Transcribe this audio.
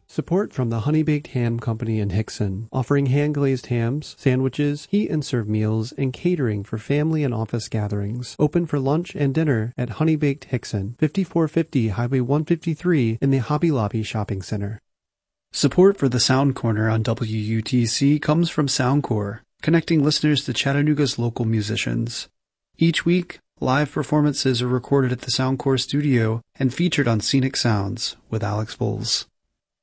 Support from the Honey Baked Ham Company in Hickson, offering hand-glazed hams, sandwiches, heat and serve meals, and catering for family and office gatherings. Open for lunch and dinner at Honey Baked Hickson, 5450 Highway 153 in the Hobby Lobby Shopping Center. Support for the Sound Corner on WUTC comes from Soundcore, connecting listeners to Chattanooga's local musicians. Each week, live performances are recorded at the Soundcore studio and featured on Scenic Sounds with Alex Bowles.